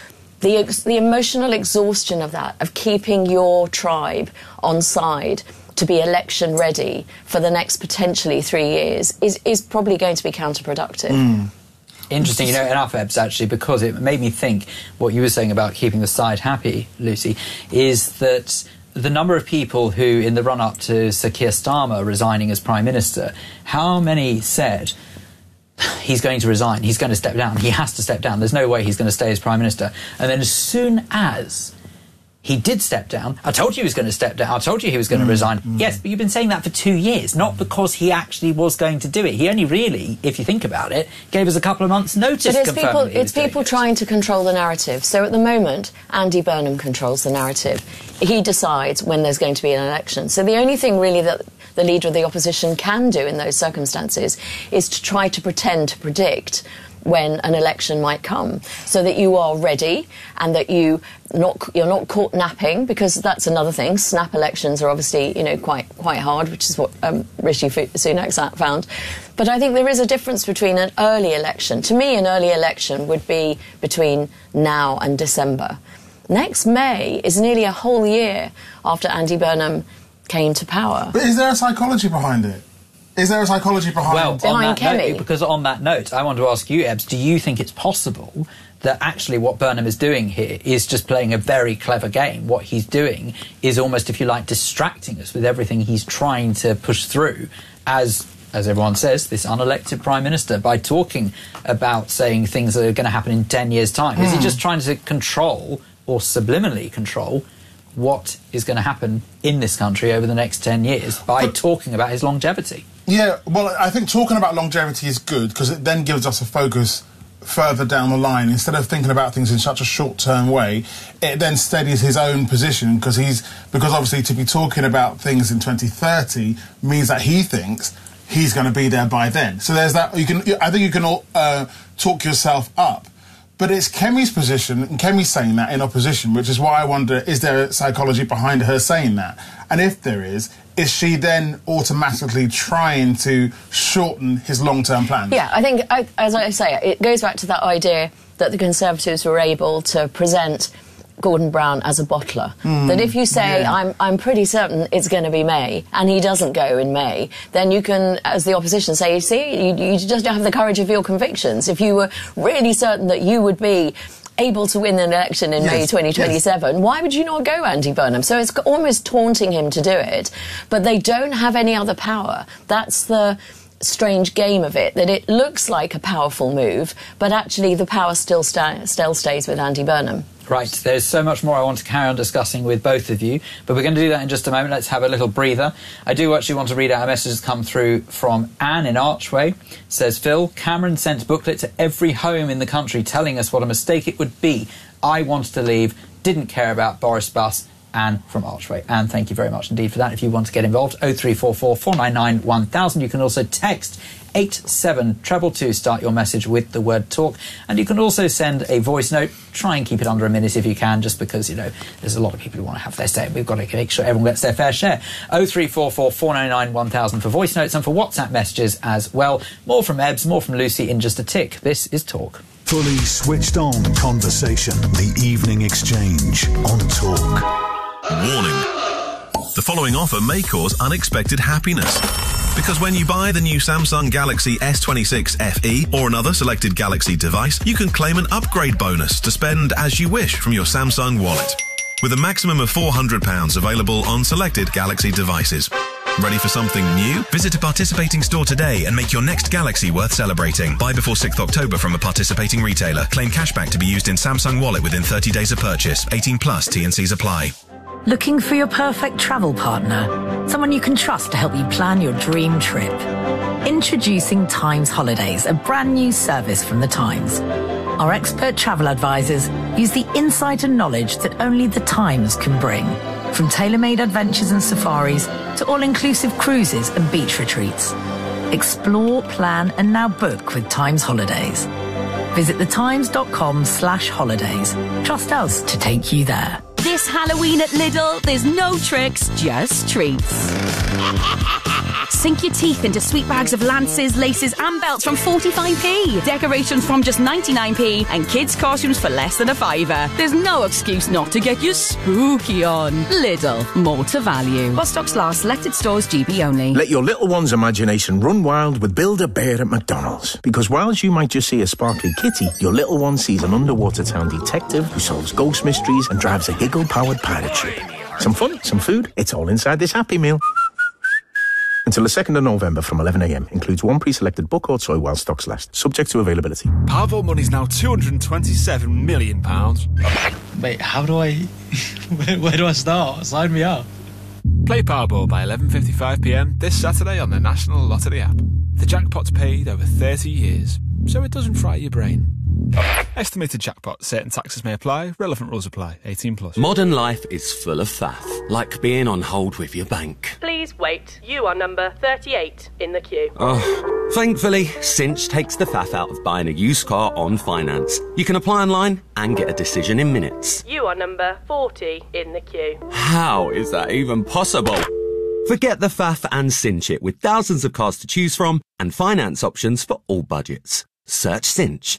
the emotional exhaustion of that, of keeping your tribe on side to be election ready for the next potentially 3 years is probably going to be counterproductive. Interesting, enough, Ebbs, actually, because it made me think what you were saying about keeping the side happy, Lucy, is that the number of people who, in the run-up to Sir Keir Starmer resigning as Prime Minister, how many said, he's going to resign, he's going to step down, he has to step down, there's no way he's going to stay as Prime Minister. And then as soon as he did step down, I told you he was going to step down, I told you he was going to resign. Yes, but you've been saying that for 2 years, not because he actually was going to do it. He only really, if you think about it, gave us a couple of months' notice. But it's people trying to control the narrative. So at the moment, Andy Burnham controls the narrative. He decides when there's going to be an election. So the only thing really that the leader of the opposition can do in those circumstances is to try to pretend to predict when an election might come, so that you are ready and that you're not caught napping, because that's another thing. Snap elections are obviously, quite hard, which is what Rishi Sunak found. But I think there is a difference between an early election. To me, an early election would be between now and December. Next May is nearly a whole year after Andy Burnham came to power. But is there a psychology behind it? Is there a psychology behind Kemi? Because on that note, I want to ask you, Ebbs, do you think it's possible that actually what Burnham is doing here is just playing a very clever game? What he's doing is almost, if you like, distracting us with everything he's trying to push through as everyone says, this unelected Prime Minister, by talking about saying things that are going to happen in 10 years' time. Is he just trying to control, or subliminally control, what is going to happen in this country over the next 10 years by talking about his longevity? Yeah, well, I think talking about longevity is good because it then gives us a focus further down the line, instead of thinking about things in such a short-term way, it then steadies his own position, because obviously to be talking about things in 2030 means that he thinks he's going to be there by then. So there's that. I think you can all talk yourself up. But it's Kemi's position, and Kemi's saying that in opposition, which is why I wonder, is there psychology behind her saying that? And if there is she then automatically trying to shorten his long-term plans? Yeah, I think, as I say, it goes back to that idea that the Conservatives were able to present Gordon Brown as a bottler. That if you say, I'm pretty certain it's going to be May, and he doesn't go in May, then you can, as the opposition, say, see, you just don't have the courage of your convictions. If you were really certain that you would be able to win an election in May 2027, why would you not go, Andy Burnham? So it's almost taunting him to do it, but they don't have any other power. That's the strange game of it, that it looks like a powerful move, but actually the power still stays with Andy Burnham. Right, there's so much more I want to carry on discussing with both of you, but we're going to do that in just a moment. Let's have a little breather. I do actually want to read out a message that's come through from Anne in Archway. It says, Phil, Cameron sent a booklet to every home in the country telling us what a mistake it would be. I wanted to leave, didn't care about Boris Bus. Anne from Archway. Anne, thank you very much indeed for that. If you want to get involved, 0344 499 1000. You can also text 87222, start your message with the word talk, and you can also send a voice note. Try and keep it under a minute if you can, just because, you know, there's a lot of people who want to have their say. We've got to make sure everyone gets their fair share. 0344 499 1000 for voice notes and for WhatsApp messages as well. More from Ebbs, more from Lucy in just a tick. This is Talk. Fully switched on conversation. The Evening Exchange on Talk. Warning. The following offer may cause unexpected happiness. Because when you buy the new Samsung Galaxy S26 FE or another selected Galaxy device, you can claim an upgrade bonus to spend as you wish from your Samsung wallet. With a maximum of £400 available on selected Galaxy devices. Ready for something new? Visit a participating store today and make your next Galaxy worth celebrating. Buy before 6th October from a participating retailer. Claim cashback to be used in Samsung Wallet within 30 days of purchase. 18 plus T&Cs apply. Looking for your perfect travel partner? Someone you can trust to help you plan your dream trip? Introducing Times Holidays, a brand new service from the Times. Our expert travel advisors use the insight and knowledge that only the Times can bring. From tailor-made adventures and safaris to all-inclusive cruises and beach retreats. Explore, plan and now book with Times Holidays. Visit thetimes.com/holidays. Trust us to take you there. This Halloween at Lidl, there's no tricks, just treats. Sink your teeth into sweet bags of lances, laces and belts from 45p. Decorations from just 99p and kids' costumes for less than a £5. There's no excuse not to get your spooky on. Lidl, more to value. While stocks last, selected stores GB only. Let your little one's imagination run wild with Build-A-Bear at McDonald's. Because whilst you might just see a sparkly kitty, your little one sees an underwater town detective who solves ghost mysteries and drives a giggle-powered pirate ship. Some fun, some food, it's all inside this Happy Meal. Until the 2nd of November from 11am. Includes one pre-selected book or toy while stocks last. Subject to availability. Powerball money's now £227 million. Wait, how do I... where do I start? Sign me up. Play Powerball by 11:55pm this Saturday on the National Lottery app. The jackpot's paid over 30 years, so it doesn't fry your brain. Estimated jackpot. Certain taxes may apply. Relevant rules apply. 18 plus. Modern life is full of faff, like being on hold with your bank. Please wait. You are number 38 in the queue. Oh, thankfully, Cinch takes the faff out of buying a used car on finance. You can apply online and get a decision in minutes. You are number 40 in the queue. How is that even possible? Forget the faff and Cinch it with thousands of cars to choose from and finance options for all budgets. Search Cinch.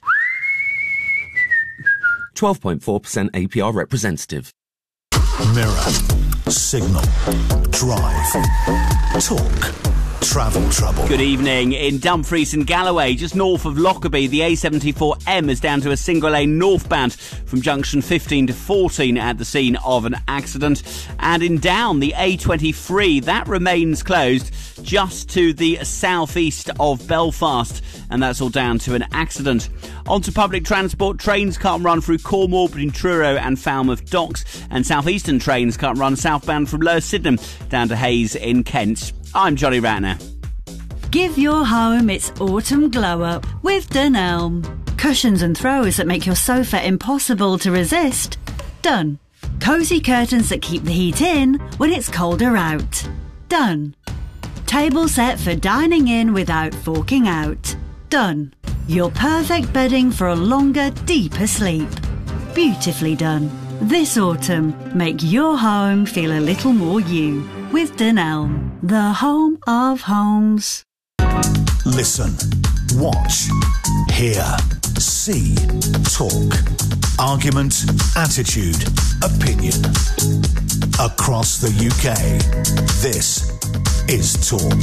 12.4% APR representative. Mirror, Signal, Drive, Talk, Travel Trouble. Good evening. In Dumfries and Galloway, just north of Lockerbie, the A74M is down to a single lane northbound from junction 15 to 14 at the scene of an accident. And in Down, the A23, that remains closed just to the southeast of Belfast, and that's all down to an accident. On to public transport, trains can't run through Cornwall between Truro and Falmouth Docks, and southeastern trains can't run southbound from Lower Sydenham down to Hayes in Kent. I'm Johnny Ratner. Give your home its autumn glow up with Dunelm. Cushions and throws that make your sofa impossible to resist? Done. Cosy curtains that keep the heat in when it's colder out? Done. Table set for dining in without forking out? Done. Your perfect bedding for a longer, deeper sleep? Beautifully done. This autumn, make your home feel a little more you with Dunelm, the home of homes. Listen, watch, hear, see, talk. Argument, attitude, opinion. Across the UK, this is Talk.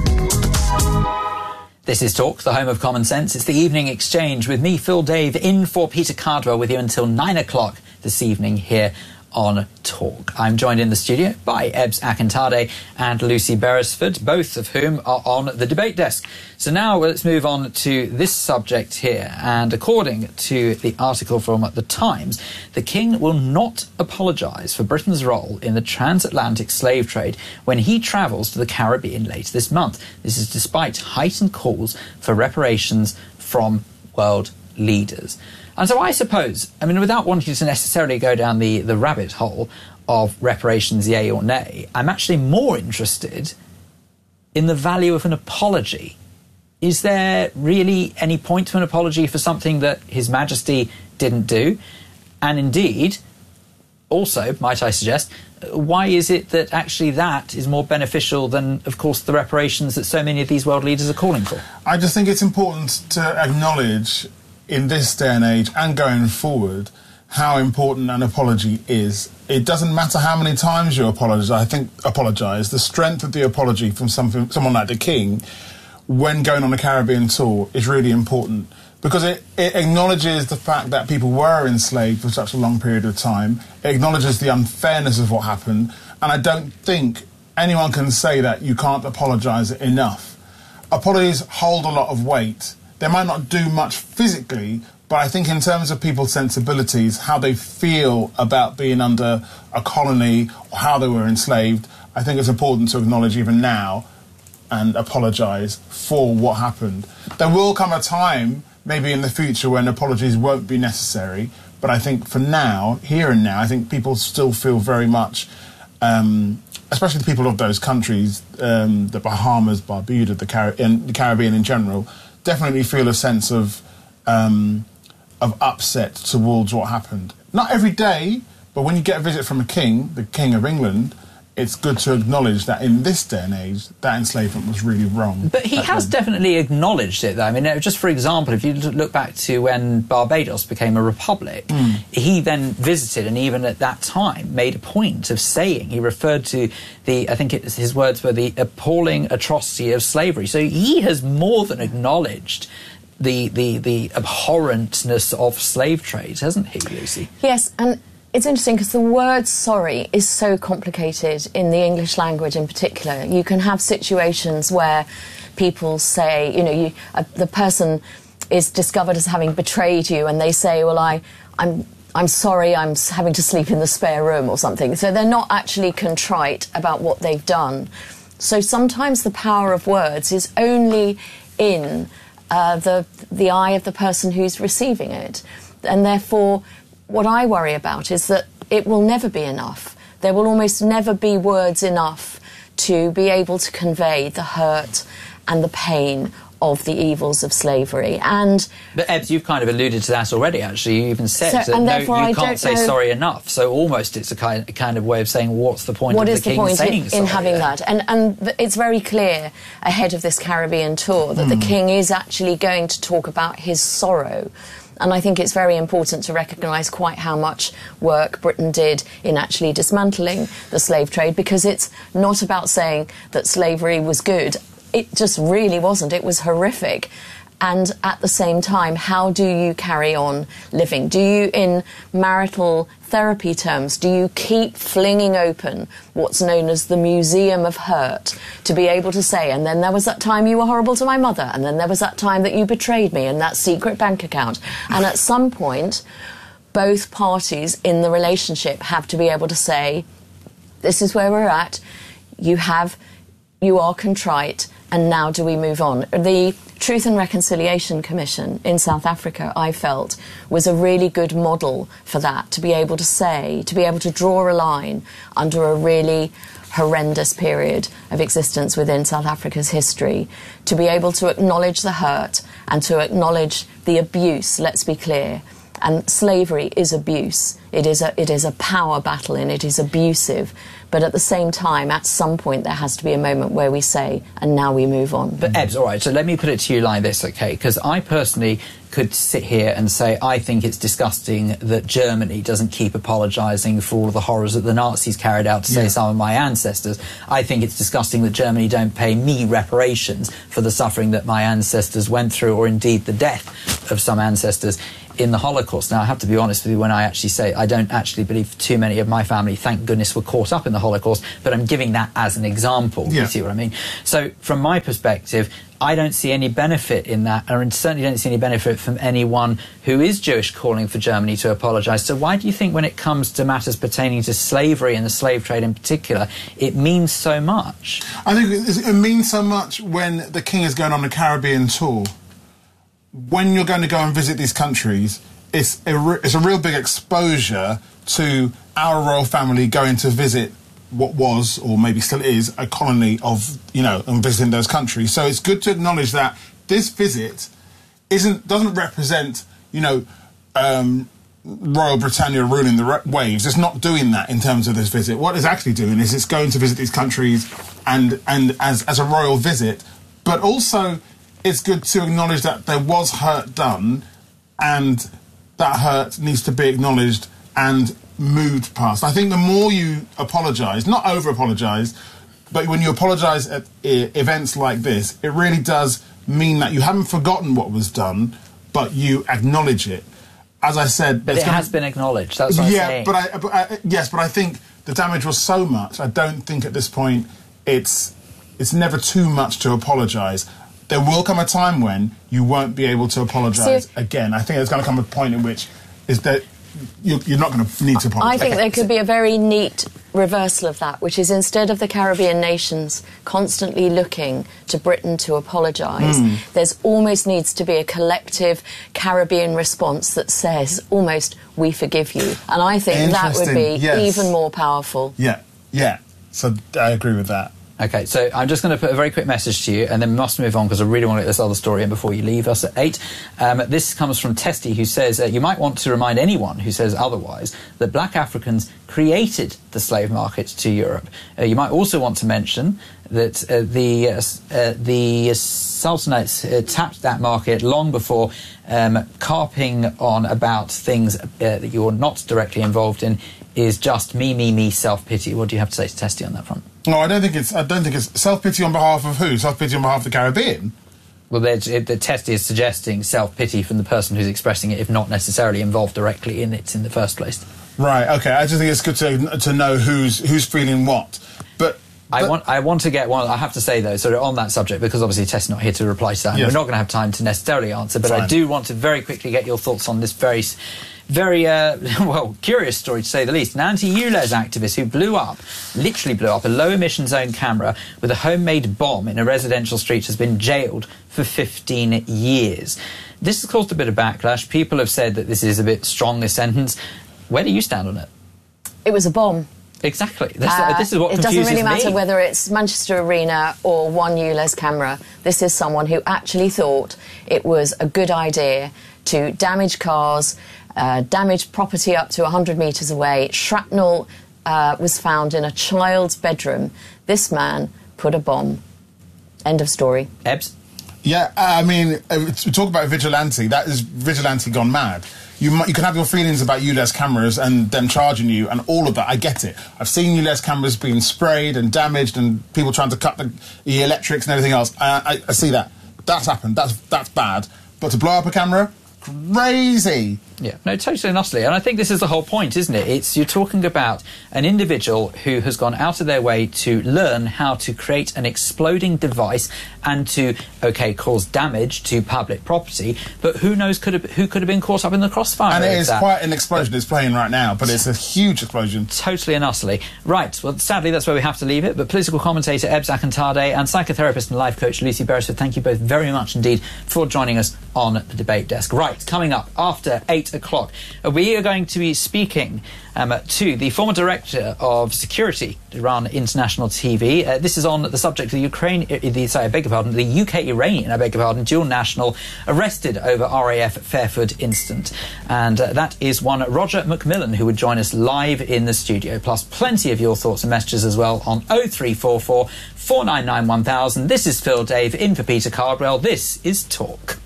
This is Talk, the home of common sense. It's the Evening Exchange with me, Phil Dave, in for Peter Cardwell, with you until 9 o'clock this evening here on Talk. I'm joined in the studio by Ebbs Akintade and Lucy Beresford, both of whom are on the debate desk. So now let's move on to this subject here. And according to the article from The Times, the King will not apologise for Britain's role in the transatlantic slave trade when he travels to the Caribbean later this month. This is despite heightened calls for reparations from world leaders. And so I suppose, I mean, without wanting to necessarily go down the rabbit hole of reparations, yay or nay, I'm actually more interested in the value of an apology. Is there really any point to an apology for something that His Majesty didn't do? And indeed, also, might I suggest, why is it that actually that is more beneficial than, of course, the reparations that so many of these world leaders are calling for? I just think it's important to acknowledge in this day and age and going forward how important an apology is. It doesn't matter how many times you apologise. The strength of the apology from someone like the King when going on a Caribbean tour is really important, because it acknowledges the fact that people were enslaved for such a long period of time. It acknowledges the unfairness of what happened, and I don't think anyone can say that you can't apologise enough. Apologies hold a lot of weight. They might not do much physically, but I think in terms of people's sensibilities, how they feel about being under a colony or how they were enslaved, I think it's important to acknowledge even now and apologise for what happened. There will come a time, maybe in the future, when apologies won't be necessary, but I think for now, here and now, I think people still feel very much, especially the people of those countries, the Bahamas, Barbuda, the Caribbean in general, definitely feel a sense of upset towards what happened. Not every day, but when you get a visit from a king, the King of England, it's good to acknowledge that in this day and age, that enslavement was really wrong. But he has definitely acknowledged it, though. I mean, just for example, if you look back to when Barbados became a republic, he then visited, and even at that time made a point of saying, he referred to I think his words were the appalling atrocity of slavery. So he has more than acknowledged the abhorrentness of slave trade, hasn't he, Lucy? Yes, and it's interesting because the word sorry is so complicated in the English language in particular. You can have situations where people say, you know, the person is discovered as having betrayed you, and they say, well, I'm sorry, I'm having to sleep in the spare room or something. So they're not actually contrite about what they've done. So sometimes the power of words is only in the eye of the person who's receiving it. And therefore, what I worry about is that it will never be enough. There will almost never be words enough to be able to convey the hurt and the pain of the evils of slavery. But Ebbs, you've kind of alluded to that already, actually. You even said that you can't say sorry enough. So almost it's a kind of way of saying, what's the point of the King saying sorry? In having that? And it's very clear ahead of this Caribbean tour that the King is actually going to talk about his sorrow. And I think it's very important to recognise quite how much work Britain did in actually dismantling the slave trade, because it's not about saying that slavery was good. It just really wasn't. It was horrific. And at the same time, how do you carry on living? Do you, in marital therapy terms, do you keep flinging open what's known as the museum of hurt to be able to say, and then there was that time you were horrible to my mother, and then there was that time that you betrayed me, and that secret bank account. And at some point, both parties in the relationship have to be able to say, this is where we're at, you are contrite, and now do we move on? The Truth and Reconciliation Commission in South Africa, I felt, was a really good model for that, to be able to say, to be able to draw a line under a really horrendous period of existence within South Africa's history, to be able to acknowledge the hurt and to acknowledge the abuse, let's be clear. And slavery is abuse. It is a power battle and it is abusive. But at the same time, at some point, there has to be a moment where we say, and now we move on. But Ebbs, all right, so let me put it to you like this, OK? Because I personally could sit here and say I think it's disgusting that Germany doesn't keep apologising for all of the horrors that the Nazis carried out to save some of my ancestors. I think it's disgusting that Germany don't pay me reparations for the suffering that my ancestors went through, or indeed the death of some ancestors in the Holocaust. Now, I have to be honest with you when I actually say I don't actually believe too many of my family, thank goodness, were caught up in the Holocaust, but I'm giving that as an example. You see what I mean? So, from my perspective, I don't see any benefit in that, and certainly don't see any benefit from anyone who is Jewish calling for Germany to apologise. So why do you think when it comes to matters pertaining to slavery and the slave trade in particular, it means so much? I think it means so much when the King is going on a Caribbean tour. When you're going to go and visit these countries, it's a real big exposure to our royal family going to visit what was, or maybe still is, a colony of, and visiting those countries. So it's good to acknowledge that this visit doesn't represent, Royal Britannia ruling the waves. It's not doing that in terms of this visit. What it's actually doing is it's going to visit these countries and as a royal visit, but also it's good to acknowledge that there was hurt done, and that hurt needs to be acknowledged and moved past. I think the more you apologise, not over-apologise, but when you apologise at events like this, it really does mean that you haven't forgotten what was done, but you acknowledge it. As I said... But it has been acknowledged, that's what I'm saying. But I think the damage was so much, I don't think at this point it's never too much to apologise. There will come a time when you won't be able to apologise again. I think there's going to come a point in which is that you're not going to need to apologise. I think there could be a very neat reversal of that, which is instead of the Caribbean nations constantly looking to Britain to apologise, there's almost needs to be a collective Caribbean response that says almost, we forgive you. And I think that would be even more powerful. Yeah. So I agree with that. OK, so I'm just going to put a very quick message to you and then must move on because I really want to get this other story in before you leave us at 8. This comes from Testy, who says, you might want to remind anyone who says otherwise that black Africans created the slave market to Europe. You might also want to mention that the Sultanates tapped that market long before carping on about things that you're not directly involved in is just me, self-pity. What do you have to say to Testy on that front? No, I don't think it's self-pity on behalf of who? Self-pity on behalf of the Caribbean? Well, the Testy is suggesting self-pity from the person who's expressing it, if not necessarily involved directly in it in the first place. Right, OK. I just think it's good to know who's feeling what. But I want to get one. I have to say, though, sort of on that subject, because obviously Tess not here to reply to that, and we're not going to have time to necessarily answer, but I do want to very quickly get your thoughts on this very curious story, to say the least. An anti-ULEZ activist who literally blew up a low-emission zone camera with a homemade bomb in a residential street has been jailed for 15 years. This has caused a bit of backlash. People have said that this is a bit strong, this sentence. Where do you stand on it? It was a bomb. Exactly. This is what confuses me. It doesn't really matter whether it's Manchester Arena or one ULEZ camera. This is someone who actually thought it was a good idea to damage cars, damage property up to 100 metres away. Shrapnel was found in a child's bedroom. This man put a bomb. End of story. Ebbs? Yeah, I mean, to talk about vigilante, that is vigilante gone mad. You can have your feelings about ULEZ cameras and them charging you and all of that. I get it. I've seen ULEZ cameras being sprayed and damaged and people trying to cut the electrics and everything else. I see that. That's happened. That's bad. But to blow up a camera, crazy. Yeah, no, totally and utterly. And I think this is the whole point, isn't it? You're talking about an individual who has gone out of their way to learn how to create an exploding device and to, cause damage to public property, but who knows who could have been caught up in the crossfire. And it is quite an explosion it's playing right now, but it's a huge explosion. Totally and utterly. Right, well, sadly, that's where we have to leave it, but political commentator Eb Zakantade and psychotherapist and life coach Lucy Beresford, thank you both very much indeed for joining us on the debate desk. Right, coming up after 8 o'clock, we are going to be speaking to the former director of security at Iran International TV. This is on the subject of the UK-Iranian, dual national arrested over RAF Fairford incident. And that is one Roger McMillan, who would join us live in the studio, plus plenty of your thoughts and messages as well on 0344 499 1000. This is Phil Dave in for Peter Cardwell. This is Talk.